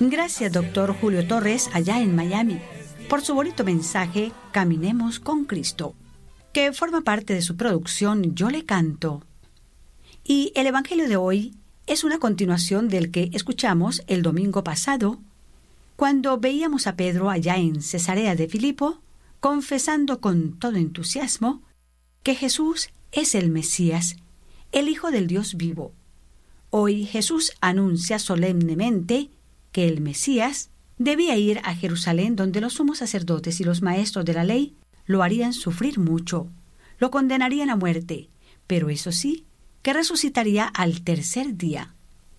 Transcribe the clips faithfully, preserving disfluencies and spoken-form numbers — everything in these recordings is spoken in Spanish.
Gracias, doctor Julio Torres, allá en Miami, por su bonito mensaje Caminemos con Cristo, que forma parte de su producción Yo le canto. Y el Evangelio de hoy es una continuación del que escuchamos el domingo pasado, cuando veíamos a Pedro allá en Cesarea de Filipo, confesando con todo entusiasmo que Jesús es el Mesías, el Hijo del Dios vivo. Hoy Jesús anuncia solemnemente que el Mesías debía ir a Jerusalén, donde los sumos sacerdotes y los maestros de la ley lo harían sufrir mucho, lo condenarían a muerte, pero eso sí, que resucitaría al tercer día.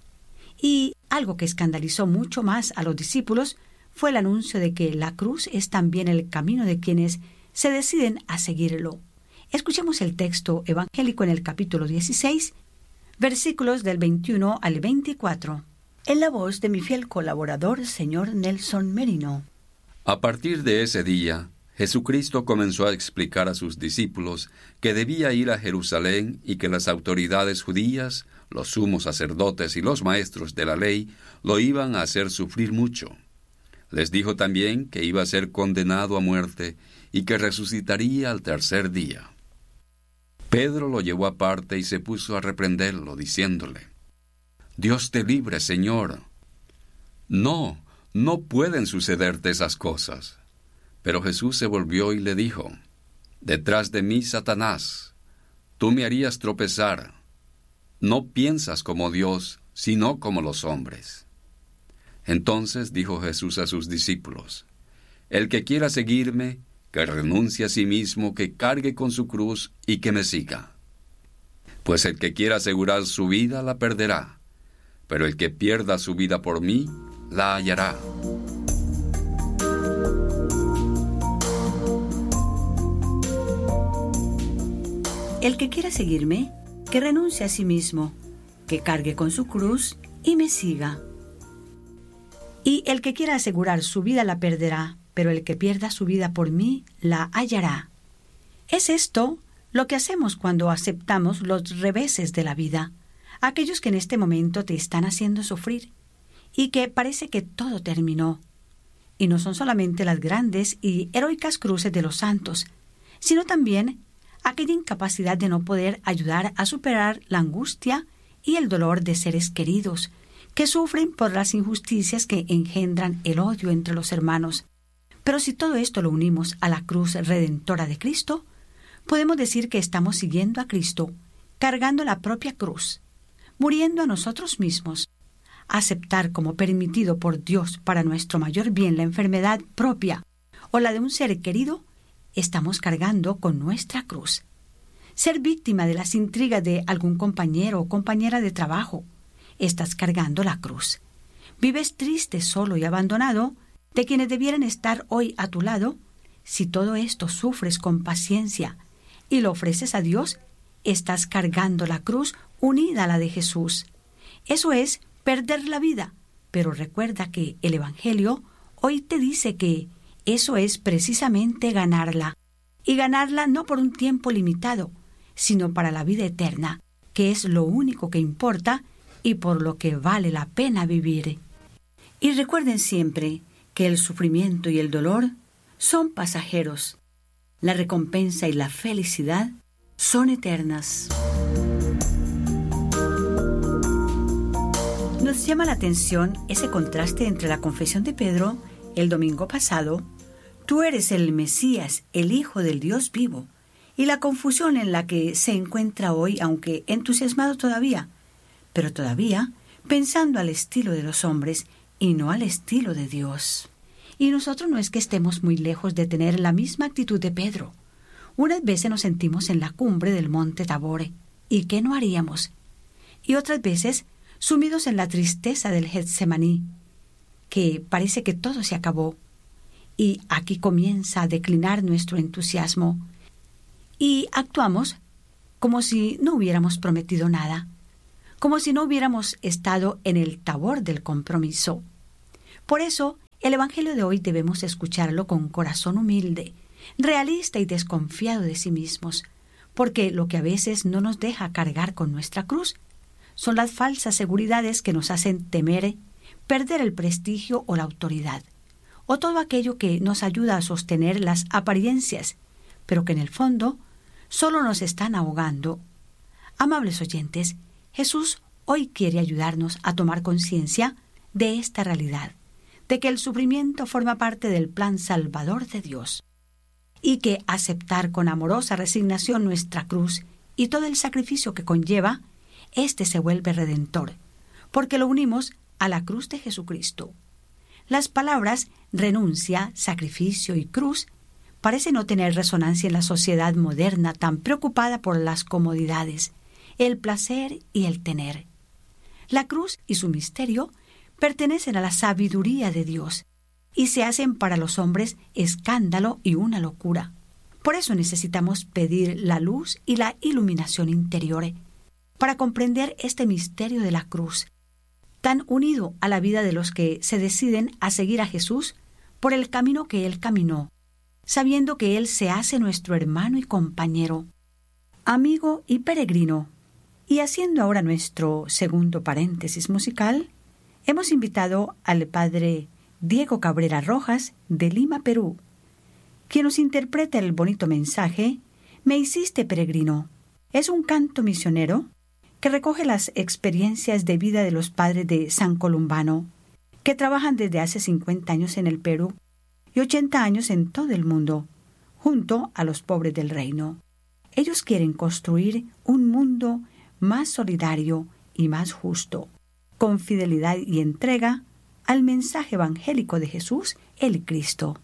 Y algo que escandalizó mucho más a los discípulos fue el anuncio de que la cruz es también el camino de quienes se deciden a seguirlo. Escuchemos el texto evangélico en el capítulo dieciséis, versículos del veintiuno al veinticuatro. En la voz de mi fiel colaborador, señor Nelson Merino. A partir de ese día, Jesucristo comenzó a explicar a sus discípulos que debía ir a Jerusalén y que las autoridades judías, los sumos sacerdotes y los maestros de la ley lo iban a hacer sufrir mucho. Les dijo también que iba a ser condenado a muerte y que resucitaría al tercer día. Pedro lo llevó aparte y se puso a reprenderlo, diciéndole: «Dios te libre, Señor. No, no pueden sucederte esas cosas». Pero Jesús se volvió y le dijo: «Detrás de mí, Satanás, tú me harías tropezar. No piensas como Dios, sino como los hombres». Entonces dijo Jesús a sus discípulos: «El que quiera seguirme, que renuncie a sí mismo, que cargue con su cruz y que me siga. Pues el que quiera asegurar su vida, la perderá, pero el que pierda su vida por mí, la hallará». El que quiera seguirme, que renuncie a sí mismo, que cargue con su cruz y me siga. Y el que quiera asegurar su vida la perderá, pero el que pierda su vida por mí la hallará. Es esto lo que hacemos cuando aceptamos los reveses de la vida, aquellos que en este momento te están haciendo sufrir, y que parece que todo terminó. Y no son solamente las grandes y heroicas cruces de los santos, sino también aquella incapacidad de no poder ayudar a superar la angustia y el dolor de seres queridos, que sufren por las injusticias que engendran el odio entre los hermanos. Pero si todo esto lo unimos a la cruz redentora de Cristo, podemos decir que estamos siguiendo a Cristo, cargando la propia cruz, muriendo a nosotros mismos. Aceptar como permitido por Dios para nuestro mayor bien la enfermedad propia o la de un ser querido, estamos cargando con nuestra cruz. Ser víctima de las intrigas de algún compañero o compañera de trabajo, estás cargando la cruz. Vives triste, solo y abandonado de quienes debieran estar hoy a tu lado. Si todo esto sufres con paciencia y lo ofreces a Dios, estás cargando la cruz unida a la de Jesús. Eso es perder la vida, pero recuerda que el Evangelio hoy te dice que eso es precisamente ganarla, y ganarla no por un tiempo limitado, sino para la vida eterna, que es lo único que importa y por lo que vale la pena vivir. Y recuerden siempre que el sufrimiento y el dolor son pasajeros. La recompensa y la felicidad son eternas. Nos llama la atención ese contraste entre la confesión de Pedro el domingo pasado: «Tú eres el Mesías, el Hijo del Dios vivo», y la confusión en la que se encuentra hoy, aunque entusiasmado todavía, pero todavía pensando al estilo de los hombres y no al estilo de Dios. Y nosotros no es que estemos muy lejos de tener la misma actitud de Pedro. Unas veces nos sentimos en la cumbre del monte Tabor, ¿y qué no haríamos? Y otras veces sumidos en la tristeza del Getsemaní, que parece que todo se acabó. Y aquí comienza a declinar nuestro entusiasmo y actuamos como si no hubiéramos prometido nada, como si no hubiéramos estado en el Tabor del compromiso. Por eso, el Evangelio de hoy debemos escucharlo con corazón humilde, realista y desconfiado de sí mismos, porque lo que a veces no nos deja cargar con nuestra cruz son las falsas seguridades que nos hacen temer perder el prestigio o la autoridad, o todo aquello que nos ayuda a sostener las apariencias, pero que en el fondo solo nos están ahogando. Amables oyentes, Jesús hoy quiere ayudarnos a tomar conciencia de esta realidad, de que el sufrimiento forma parte del plan salvador de Dios, y que aceptar con amorosa resignación nuestra cruz y todo el sacrificio que conlleva, éste se vuelve redentor, porque lo unimos a la cruz de Jesucristo. Las palabras renuncia, sacrificio y cruz parecen no tener resonancia en la sociedad moderna tan preocupada por las comodidades, el placer y el tener. La cruz y su misterio pertenecen a la sabiduría de Dios y se hacen para los hombres escándalo y una locura. Por eso necesitamos pedir la luz y la iluminación interior para comprender este misterio de la cruz, tan unido a la vida de los que se deciden a seguir a Jesús por el camino que Él caminó, sabiendo que Él se hace nuestro hermano y compañero, amigo y peregrino. Y haciendo ahora nuestro segundo paréntesis musical, hemos invitado al padre Diego Cabrera Rojas de Lima, Perú, quien nos interpreta el bonito mensaje «Me hiciste peregrino». Es un canto misionero que recoge las experiencias de vida de los padres de San Columbano, que trabajan desde hace cincuenta años en el Perú y ochenta años en todo el mundo, junto a los pobres del reino. Ellos quieren construir un mundo más solidario y más justo, con fidelidad y entrega al mensaje evangélico de Jesús, el Cristo.